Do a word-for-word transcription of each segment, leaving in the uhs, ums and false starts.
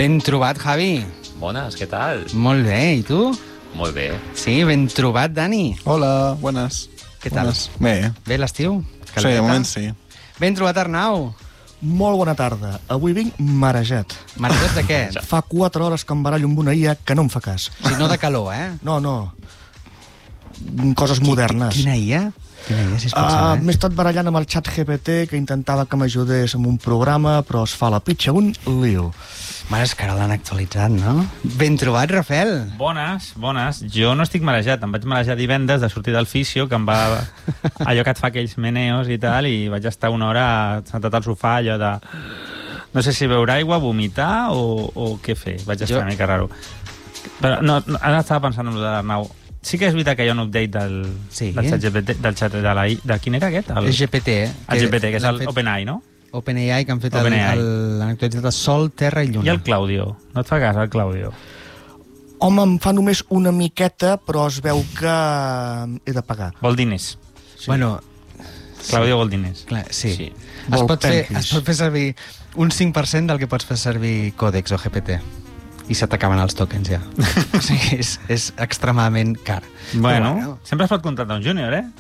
Ben trobat, Javi. Bones, què tal? Molt bé, i tu? Molt bé. Sí, ben trobat, Dani. Hola, buenas. Què tal? Buenas. Bé. Bé l'estiu? Sí, de moment sí. Ben trobat, Arnau. Molt bona tarda. Avui vinc marejat. Marejat de què? Fa quatre hores que em barallo amb una I A que no em fa cas. O sigui, no de calor, eh? No, no. Coses modernes. Quina I A? Quina I A, si es pot Uh, saber? M'he estat barallant amb el xat G P T, que intentava que m'ajudés amb un programa, però es fa la pitxa, un lío. Mare, és que ara l'han actualitzat, no? Ben trobat, Rafel. Bones, bones. Jo no estic marejat. Em vaig marejar divendres de sortir del fisio, que em va... allò que et fa aquells meneos i tal, i vaig estar una hora sentat al sofà, allò de... No sé si beure aigua, vomitar o, o què fer. Vaig estar Jo- una mica raro. Però no, no, ara estava pensant en el de l'Arnau. Sí que és veritat que hi ha un update del, Sí. del xat G P T, del xat de la I... De quin era aquest? El, És G P T, eh? el G P T, que és l'han el fet- OpenAI, no? OpenAI, que han fet el- OpenAI. el- l'han actualitzat a Sol, Terra i Lluna. I el Claudio. No et fa cas, el Claudio? Home, em fa només una miqueta, però es veu que he de pagar. Vol diners. Bueno, Claudio vol diners. clar, sí. Sí. Es, Vol pot fer, penquis. es pot fer servir un cinc per cent del que pots fer servir Codex o G P T. I se t'acaben els tokens, ja. O sigui, és, és extremadament car. Bueno, Però sempre es pot contractar un júnior, eh?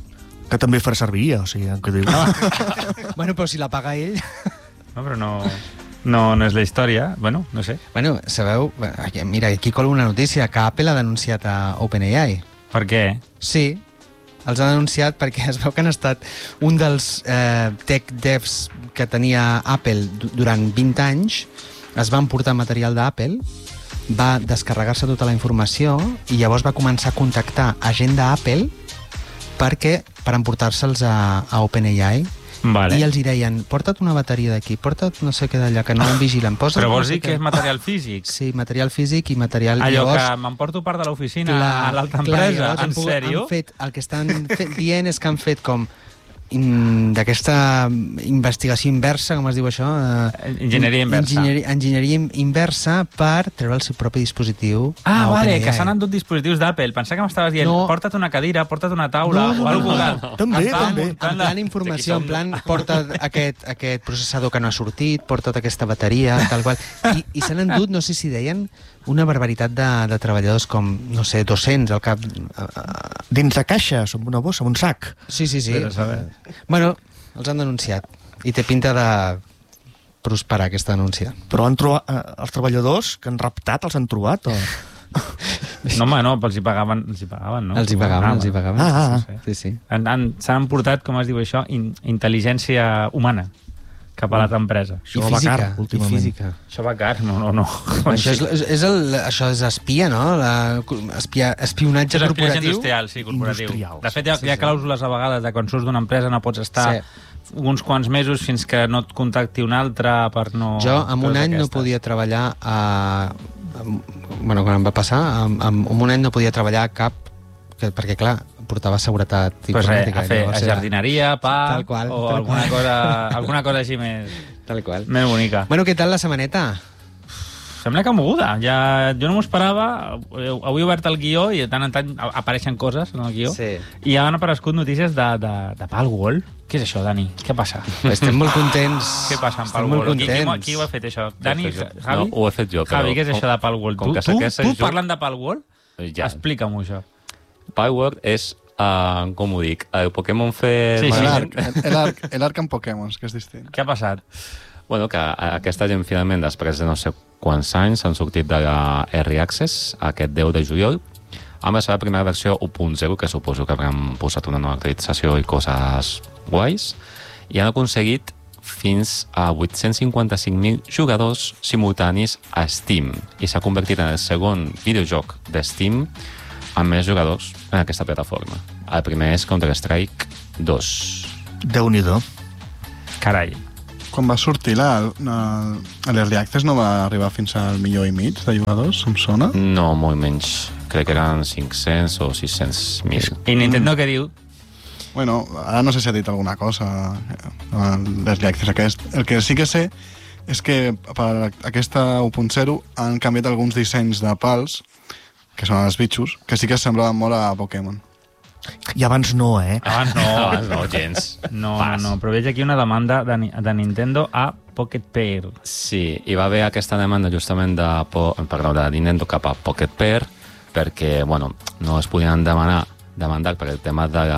Que també faré servir I A, o sigui, que diu... Bueno, però si la paga ell... No, però no, no, no és la història. Bueno, no sé. Bueno, sabeu... Aquí, mira, aquí colo una notícia, que Apple ha denunciat a OpenAI. Per què? Sí, els ha denunciat perquè es veu que han estat un dels eh, tech devs que tenia Apple du- durant vint anys, es va emportar material d'Apple, va descarregar-se tota la informació i llavors va començar a contactar a gent d'Apple perquè, per emportar-se'ls a, a OpenAI. Vale. I els hi deien, porta't una bateria d'aquí, porta't no sé què d'allà, que no em vigilen. Posa't Però no vols sé dir que què. és material físic? Sí, material físic i material... Allò llavors, que m'emporto part de l'oficina Clar, a l'altra clar, empresa? llavors han En pogut- sèrio? Han fet, el que estan fet, dient és que han fet com in, d'aquesta investigació inversa, com es diu això? Eh, Enginyeria inversa. Enginyeria, enginyeria inversa per treure el seu propi dispositiu. Ah, a vale, OpenAI. que s'han endut dispositius d'Apple. Pensava que m'estaves dient, No. porta't una cadira, porta't una taula, No, no, o alguna no, cosa. També, Estava també. muntant En la- plan informació, en plan, porta't aquest, aquest processador que no ha sortit, porta't aquesta bateria, tal qual. I, i s'han endut, no sé si deien, una barbaritat de, de treballadors com, no sé, dos-cents al cap. Dins de caixes, amb una bossa, amb un sac. Sí, sí, sí. Vés a saber. Bueno, els han denunciat. I té pinta de prosperar aquesta denúncia. Però han trobat, eh, els treballadors que han raptat els han trobat? O... No, home, no, però els hi pagaven, els hi pagaven, no? Els hi pagaven, els hi pagaven. Ah, ah, sí, sí, sí. Han, han, s'han portat, com es diu això, in, intel·ligència humana cap a l'altra empresa. I Això va física, car, i últimament. física. Això va car, no, no, no. Això és, és, és el, això és espia, no? La, espia, espionatge És espionatge corporatiu. industrial, sí, corporatiu. Industrial. De fet, hi ha, Sí, hi ha sí. clàusules a vegades de quan surts d'una empresa no pots estar Sí. uns quants mesos fins que no et contacti un altre per no... Jo, en un coses any no d'aquestes. podia treballar a... a bueno, quan em va passar, en, en un any no podia treballar a cap, que, perquè, clar, portava seguretat Pues res, informàtica. a fer llavors a era- jardineria, pa, Tal qual, o tal alguna qual. cosa, alguna cosa així més, Tal qual. més bonica. Bueno, què tal la setmaneta? Sembla que moguda. Ja, jo no m'ho esperava. Avui he obert el guió i de tant en tant apareixen coses en el guió. Sí. I han aparegut notícies de, de, de Palworld. Què és això, Dani? Què passa? Estem molt contents. Què passa amb Estem molt Palworld? Qui, qui, contents. qui ho ha fet, això? Ho he Dani? fet jo. Javi? No, ho he fet jo, però... Javi, què és això de Palworld? com Tu, que sé tu, que és tu joc- parlant de Palworld? Ja. Explica'm-ho, això. Palworld és, uh, com ho dic, el Pokémon fet... Sí, sí. L'arc, l'arc, l'arc en Pokémon, que és distint. Què ha passat? Bueno, que aquesta gent finalment, després de no sé quants anys, han sortit de la Early Access aquest deu de juliol amb la seva primera versió u punt zero, que suposo que hauran posat una nova actualització i coses guais, i han aconseguit fins a vuit-cents cinquanta-cinc mil jugadors simultanis a Steam, i s'ha convertit en el segon videojoc de Steam amb més jugadors en aquesta plataforma. El primer és Counter-Strike dos. Déu-n'hi-do. Carai. Quan va sortir la, la, l'Early Access no va arribar fins al milió i mig de jugadors, em sona? No, molt menys. Crec que eren cinc-cents o sis-cents mil. I Nintendo què diu? Bueno, ara no sé si ha dit alguna cosa a l'Early Access aquest. El que sí que sé és que per aquesta u punt zero han canviat alguns dissenys de pals, que són els bitxos, que sí que semblaven molt a Pokémon. I abans no, eh? Abans no. Abans no, gens. No, Pas. no, però veig aquí una demanda de, Ni- de Nintendo a Pocket Pair. Sí, hi va haver aquesta demanda justament de, po- perdó, de Nintendo cap a Pocket Pair perquè, bueno, no es podien demanar demandar per el tema de,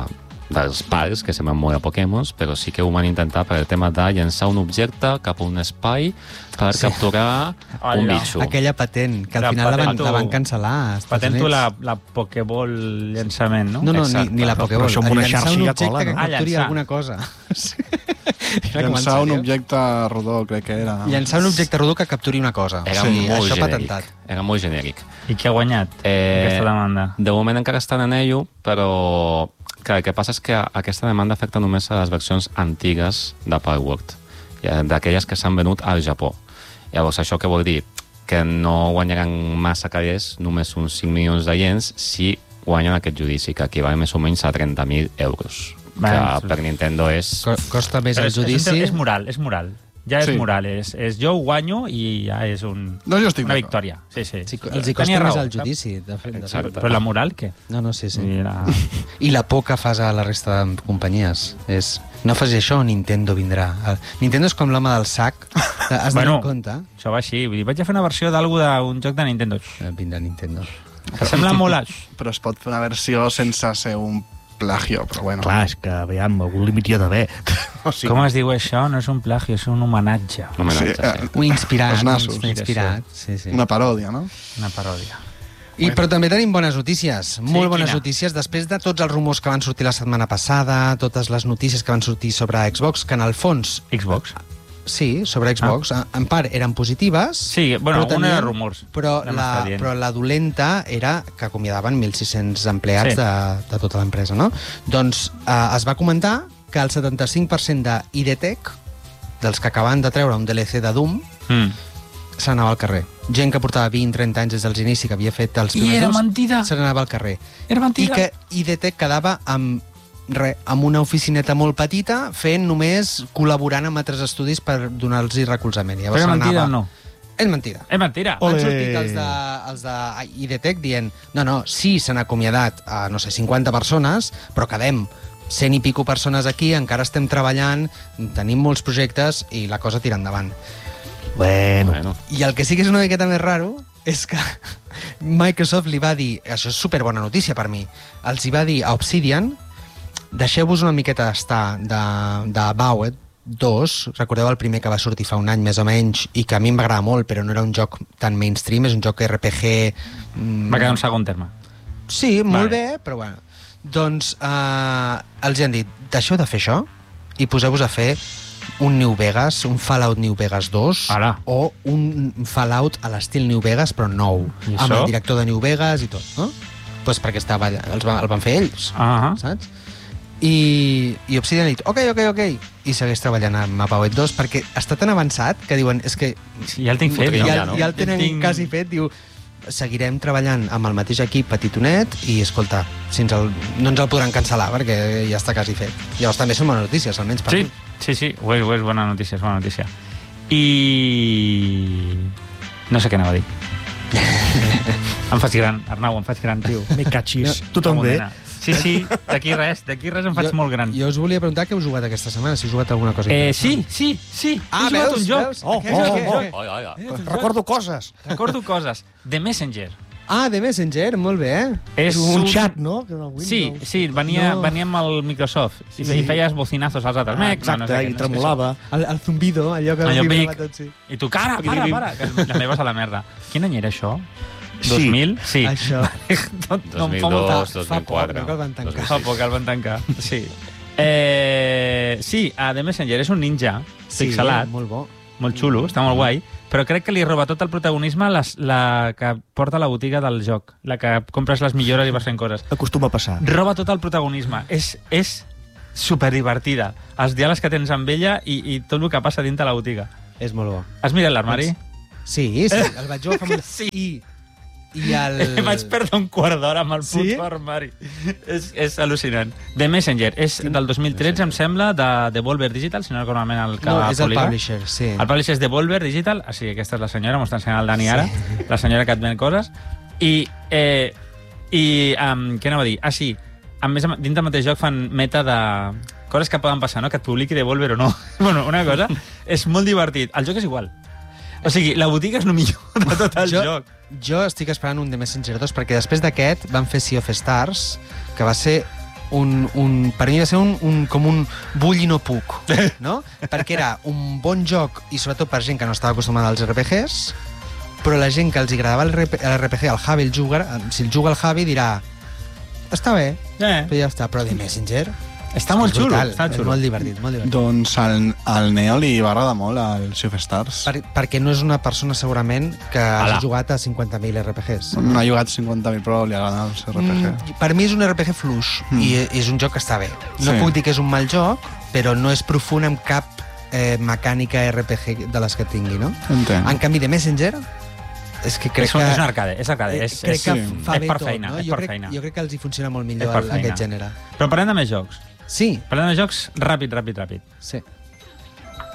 dels parcs, que semblen molt a Pokémon, però sí que ho van intentar per el tema de llançar un objecte cap a un espai per Sí. capturar un Hola. bitxo. Aquella patent, que al La final la van, patento- la van cancel·lar. als Estats Patento Units. la, la Pokéball llançament, no? No, no, ni, Exacte. ni la Però- Pokéball. però això amb una Llançar xarxa un ja objecte cola, que no? Ah, capturi llançar. alguna cosa. Sí. Mira com en Llançar un sèrio. objecte rodó, crec que era. Llançar un objecte rodó que capturi una cosa. Era o sigui, molt això genèric. patentat. Era molt genèric. I qui ha guanyat Eh, aquesta demanda? De moment encara estan en ello, però clar, el que passa és que aquesta demanda afecta només a les versions antigues de Palworld, d'aquelles que s'han venut al Japó. Llavors, això què vol dir? Que no guanyaran massa calés, només uns cinc milions de iens, si guanyen aquest judici, que equival més o menys a trenta mil euros. Bé, Que per Nintendo és... Co- Costa més Però el és, és, judici. un- és moral, és moral. Ja és Sí. moral, és, és jo ho guanyo i ja és un, No, jo estic una d'acord. victòria. Sí, sí. Sí, els hi Tenia costa més raó, el saps? judici. De fet, de Exacte. fet. Però la moral, què? No, no, sí, sí. I la... I la por que fas a la resta de companyies és... No facis això, Nintendo vindrà. El- Nintendo és com l'home del sac. Has de Bueno. tenir en compte. Això va així. Vull dir, vaig a fer una versió d'algú d'un joc de Nintendo. Eh, Vindrà Nintendo. Que sembla molt... Aix. Però es pot fer una versió sense ser un plagio, però bueno. Clar, és que, aviam, algun límit hi ha d'haver. O Sí. Com es diu això? No és un plagio, és un homenatge. Un homenatge, Sí, sí. eh, Un inspirat. Els nassos. Un inspirat, sí, sí. Una paròdia, no? Una paròdia. I, però també tenim bones notícies, molt bones quina? notícies, després de tots els rumors que van sortir la setmana passada, totes les notícies que van sortir sobre Xbox, que en el fons, Xbox? sí, sobre Xbox, ah. en part eren positives, Sí, bueno, però una de tenien- rumors. però Vam la, estar dient. però la dolenta era que acomiadaven mil sis-cents empleats Sí. de, de tota l'empresa, no? Doncs eh, es va comentar que el setanta-cinc per cent d'I D Tech, dels que acaben de treure un D L C de Doom, Mm. se n'anava al carrer. Gent que portava vint trenta anys des dels inicis, que havia fet els I primers era Dooms, mentida. se n'anava al carrer. Era I mentida. que I D Tech quedava amb, re, amb una oficineta molt petita, fent només, col·laborant amb altres estudis per donar-los recolzament. I Però llavors era se mentida n'anava- o no? És mentida. És mentira. Ole. Han sortit els de, els de I D Tech dient no, no, sí, s'han acomiadat a, no sé, cinquanta persones, però quedem cent i pico persones aquí, encara estem treballant, tenim molts projectes i la cosa tira endavant. Bueno, Bueno, I el que sí que és una miqueta més raro és que Microsoft li va dir, això és superbona notícia per mi, els hi va dir a Obsidian, deixeu-vos una miqueta estar de, de Bowed dos, recordeu el primer que va sortir fa un any més o menys i que a mi em va agradar molt, però no era un joc tan mainstream, és un joc R P G... mm, Va quedar un segon terme. Sí, molt Vale. bé, però bueno. Doncs eh, els hi han dit, deixeu de fer això i poseu-vos a fer un New Vegas, un Fallout New Vegas dos, Ara. o un Fallout a l'estil New Vegas, però nou, I amb això? el director de New Vegas i tot, no? Pues perquè estava allà, els van, el van fer ells, Ah, saps? I, i Obsidian ha dit, ok, ok, ok, i segueix treballant amb Apauet dos perquè està tan avançat que diuen, és que sí, ja el tinc fet. Fotre jo. ja, ja, no? ja el tenen Tinc- quasi fet, diu, seguirem treballant amb el mateix equip petitonet i, escolta, si ens el, no ens el podran cancel·lar perquè ja està quasi fet. Llavors també són bones notícies, almenys per Sí, tu. sí, sí, ho és, ho és bona notícia, és bona notícia. I... No sé què anava a dir. em faig gran, Arnau, em faig gran, tio. me catxis. Tu Com també? nena. Sí, sí, d'aquí res, d'aquí res em faig Jo- molt gran. Jo us volia preguntar què heu jugat aquesta setmana, si heu jugat alguna cosa Eh, interessant. sí, sí, sí. Ah, He jugat veus? un joc. Veus? Oh, Què, oh, què, oh, què? oi, oi, oi. Recordo coses. Recordo coses. The Messenger. Ah, de Messenger, molt bé. És Un xat, no? Que del Windows. Sí, sí, venia, No. venia amb el Microsoft i, Sí. i feies bocinazos als altres. Ah, Mec, exacte, no, no sé què, i no sé tremolava. El, el zumbido, allò que Allò vibrava pic. tot, sí. I tu, cara, para, para, que la meva és a la merda. Quin any era això? Sí. dos mil? Sí. Això. Tot, dos mil fa molt- dos, fa- dos fa mil quatre. poc, no, que el van tancar. dos mil Fa sis. poc el van tancar, sí. Eh, sí, a The Messenger és un ninja pixelat, molt bo. molt xulo, està molt guai, però crec que li roba tot el protagonisme les, la que porta a la botiga del joc, la que compres les millores i vas fent coses. Acostuma a passar. Roba tot el protagonisme. És, és superdivertida. Els diàlegs que tens amb ella i, i tot el que passa dintre la botiga. És molt bo. Has mirat l'armari? Sí, sí, el vaig jugar fa molt... Sí. I, i el... Vaig perdre un quart d'hora amb el Sí? puto armari. És, és al·lucinant. The Messenger és del dos mil tretze, em sembla, de Devolver Digital, si no recordo malament el que No, va és el publicar. publisher, sí. El publisher és Devolver Digital, ah, sí, aquesta és la senyora, m'ho està ensenyant el Dani ara, la senyora que et ven coses. I, eh, i um, què anava a dir? Ah, sí, a més, dins del mateix joc fan meta de coses que poden passar, no? Que et publiqui Devolver o no. Bueno, una cosa, és molt divertit. El joc és igual. O sigui, la botiga és el millor de tot el jo, joc. Jo estic esperant un The Messenger dos, perquè després d'aquest van fer Sea of Stars, que va ser un, un, per mi va ser un, un, com un vull i no puc, no? Perquè era un bon joc, i sobretot per gent que no estava acostumada als R P Gs, però la gent que els agradava l'R P G, el Javi el juga, si el juga el Javi dirà està bé, Eh. però ja està. Però The Messenger Està molt és xulo, brutal, està és xulo. molt divertit, molt divertit. Doncs al, al Neo li va agradar molt al Sea of Stars. Per, perquè no és una persona segurament que Ala. hagi jugat a cinquanta mil R P Gs. No ha jugat cinquanta mil, però li agrada els R P G. Mm, per mi és un R P G fluix Mm. i és un joc que està bé. No Sí. puc dir que és un mal joc, però no és profund amb cap eh, mecànica R P G de les que tingui, no? Entenc. En canvi, The Messenger és que crec És un, que... és un arcade, és arcade. eh, És, crec és, que sí. fa és bé per tot, feina, no? és jo per crec, feina. Jo crec que els hi funciona molt És millor per el- feina. aquest gènere. Però parlem de més jocs. Sí, Parlem de jocs ràpid, ràpid, ràpid. sí.